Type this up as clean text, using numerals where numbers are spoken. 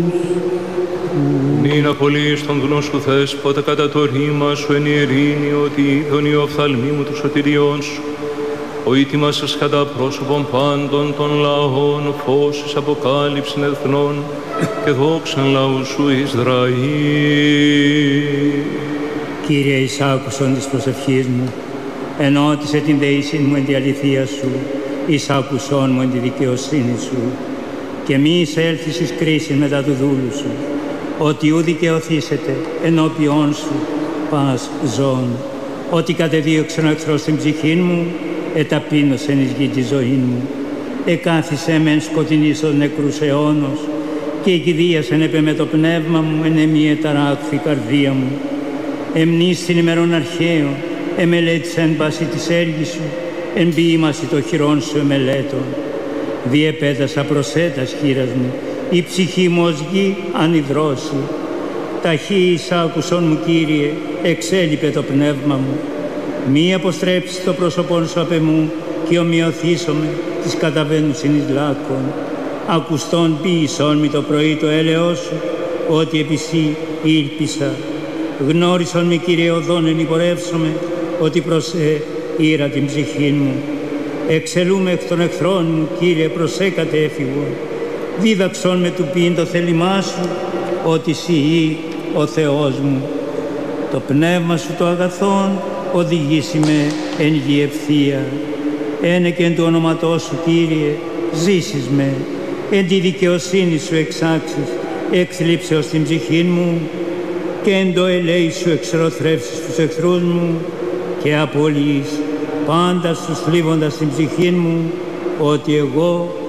Νυν απολύεις τον γνώσου Θέσποτα κατά το ρήμα σου εν η ειρήνη, ότι είδον η οφθαλμή μου του σωτηριών σου. Ο ήτιμας κατά πρόσωπον πάντων των λαών, φως εις αποκάλυψην εθνών και δόξαν λαού σου Ισραήλ. Κύριε, εισάκουσον της προσευχής μου, ενώτισε την δεήσιν μου εν τη αληθεία σου, εισάκουσον μου εν τη δικαιοσύνη σου, και μη εισέλθεις εις κρίση μετά του δούλου σου, ότι ου δικαιωθήσετε ενώπιόν σου πας ζών, ότι κατεδίωξεν ο εχθρός την ψυχήν μου, εταπείνωσεν εις γη τη ζωήν μου. Εκάθισε με εν σκοτεινής ως νεκρούς αιώνος, και εκηδίασεν επέ με το πνεύμα μου, εν εμή εταράκθη καρδία μου. Εμνήστην ημερών αρχαίων, εμελέτησεν πάση της έργης σου, εν ποίημαση το χειρόν σου εμελέτων. Διεπέτασα προσέτας χείρας μου, η ψυχή μου ως γη ανιδρώσει. Ταχύ εισάκουσον μου, Κύριε, εξέλιπε το πνεύμα μου. Μη αποστρέψεις το πρόσωπόν σου απ' εμού, και ομοιωθήσομαι της καταβαίνουσιν εις λάκκων. Ακουστών ποιησόν μη το πρωί το έλεος σου, ότι επί σύ ήλπισα. Γνώρισον με, Κύριε, οδόν εν υπορεύσομαι, ότι προς ήρα την ψυχήν μου. Εξελούμε εκ των εχθρών μου, Κύριε, προσέ κατέφυγον. Δίδαξον με του ποιήν το θέλημά σου, ότι σύ ο Θεός μου. Το πνεύμα σου το αγαθόν οδηγήσει με εν γη ευθεία. Ένε και εν του όνοματός σου, Κύριε, ζήσεις με. Εν τη δικαιοσύνη σου εξάξεις, εξλείψεως την ψυχήν μου, και εν το ελέη σου εξερωθρεύσεις τους εχθρούς μου, και απολύεις πάντα στους θλίβοντας την ψυχήν μου, ότι εγώ